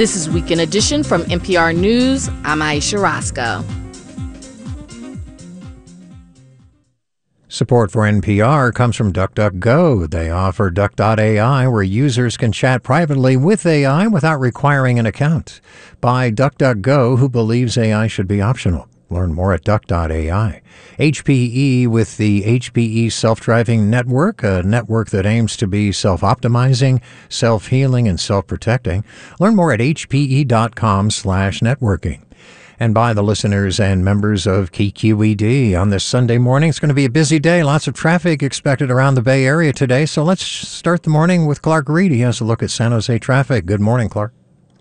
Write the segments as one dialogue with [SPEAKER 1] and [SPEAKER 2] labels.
[SPEAKER 1] This is Weekend Edition from NPR News. I'm Aisha Roscoe.
[SPEAKER 2] Support for NPR comes from DuckDuckGo. They offer Duck.ai, where users can chat privately with AI without requiring an account. By DuckDuckGo, who believes AI should be optional. Learn more at Duck.ai. HPE with the HPE Self-Driving Network, a network that aims to be self-optimizing, self-healing, and self-protecting. Learn more at hpe.com/networking. And by the listeners and members of KQED on this Sunday morning. It's going to be a busy day. Lots of traffic expected around the Bay Area today. So let's start the morning with Clark Reed. He has a look at San Jose traffic. Good morning, Clark.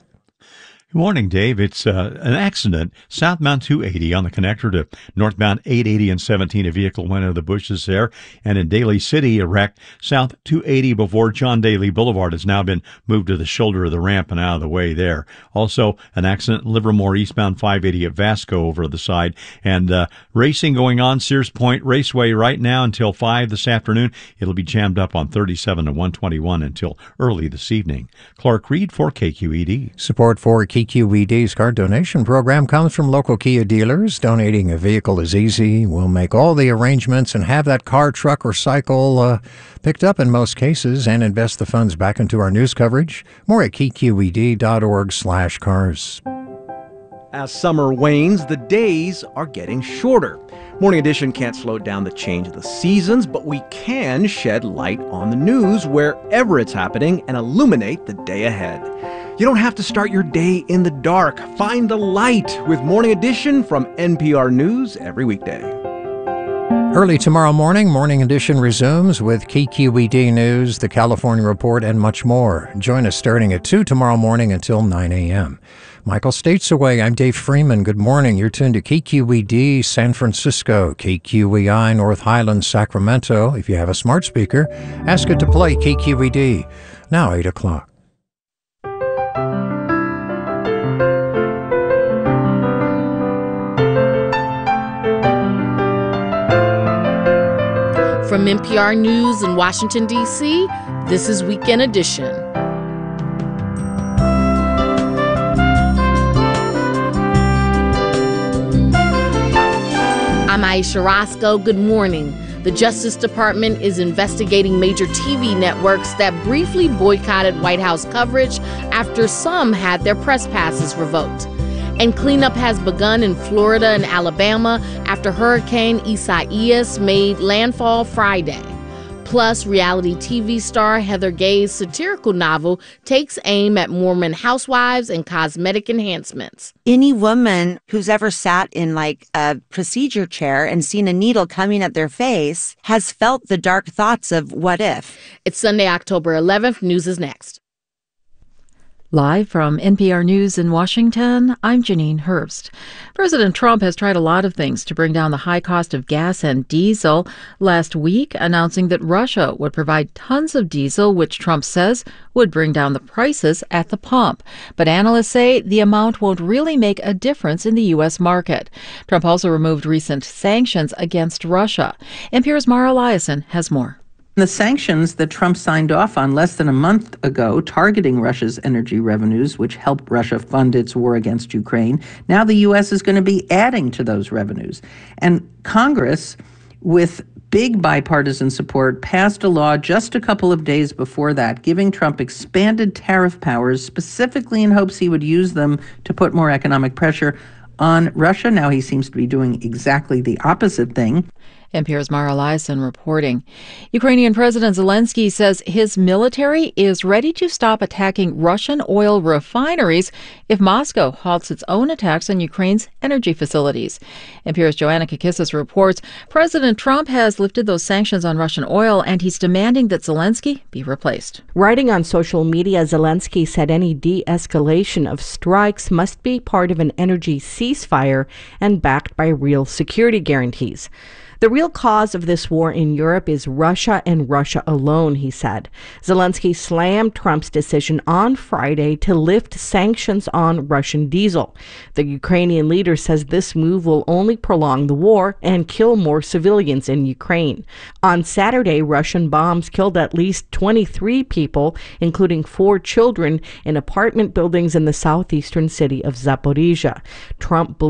[SPEAKER 3] Good morning, Dave. It's an accident southbound 280 on the connector to northbound 880 and 17. A vehicle went into the bushes there. And in Daly City, a wreck south 280 before John Daly Boulevard has now been moved to the shoulder of the ramp and out of the way there. Also, an accident in Livermore eastbound 580 at Vasco over the side. And racing going on Sears Point Raceway right now until 5 this afternoon. It'll be jammed up on 37 and 121 until early this evening. Clark Reed for KQED.
[SPEAKER 2] Support for KQED's car donation program comes from local Kia dealers. Donating a vehicle is easy. We'll make all the arrangements and have that car, truck, or cycle picked up in most cases and invest the funds back into our news coverage. More at kqed.org/cars.
[SPEAKER 4] As summer wanes, the days are getting shorter. Morning Edition can't slow down the change of the seasons, but we can shed light on the news wherever it's happening and illuminate the day ahead. You don't have to start your day in the dark. Find the light with Morning Edition from NPR News every weekday.
[SPEAKER 2] Early tomorrow morning, Morning Edition resumes with KQED News, the California Report, and much more. Join us starting at 2 tomorrow morning until 9 a.m. Michael States away. I'm Dave Freeman. Good morning. You're tuned to KQED San Francisco, KQEI North Highlands, Sacramento. If you have a smart speaker, ask it to play KQED. Now 8 o'clock.
[SPEAKER 1] From NPR News in Washington, D.C., this is Weekend Edition. I'm Aisha Roscoe. Good morning. The Justice Department is investigating major TV networks that briefly boycotted White House coverage after some had their press passes revoked. And cleanup has begun in Florida and Alabama after Hurricane Isaias made landfall Friday. Plus, reality TV star Heather Gay's satirical novel takes aim at Mormon housewives and cosmetic enhancements.
[SPEAKER 5] Any woman who's ever sat in like a procedure chair and seen a needle coming at their face has felt the dark thoughts of what if.
[SPEAKER 1] It's Sunday, October 11th. News is next.
[SPEAKER 6] Live from NPR News in Washington, I'm Janine Herbst. President Trump has tried a lot of things to bring down the high cost of gas and diesel. Last week, announcing that Russia would provide tons of diesel, which Trump says would bring down the prices at the pump. But analysts say the amount won't really make a difference in the U.S. market. Trump also removed recent sanctions against Russia. NPR's Mara Eliason has more.
[SPEAKER 7] The sanctions that Trump signed off on less than a month ago, targeting Russia's energy revenues, which helped Russia fund its war against Ukraine, now the U.S. is going to be adding to those revenues. And Congress, with big bipartisan support, passed a law just a couple of days before that, giving Trump expanded tariff powers, specifically in hopes he would use them to put more economic pressure on Russia. Now he seems to be doing exactly the opposite thing.
[SPEAKER 6] NPR's Mara Eliason reporting. Ukrainian President Zelensky says his military is ready to stop attacking Russian oil refineries if Moscow halts its own attacks on Ukraine's energy facilities. NPR's Joanna Kakissis reports President Trump has lifted those sanctions on Russian oil, and he's demanding that Zelensky be replaced.
[SPEAKER 8] Writing on social media, Zelensky said any de-escalation of strikes must be part of an energy ceasefire and backed by real security guarantees. The real cause of this war in Europe is Russia and Russia alone, he said. Zelensky slammed Trump's decision on Friday to lift sanctions on Russian diesel. The Ukrainian leader says this move will only prolong the war and kill more civilians in Ukraine. On Saturday, Russian bombs killed at least 23 people, including 4 children, in apartment buildings in the southeastern city of Zaporizhia. Trump blamed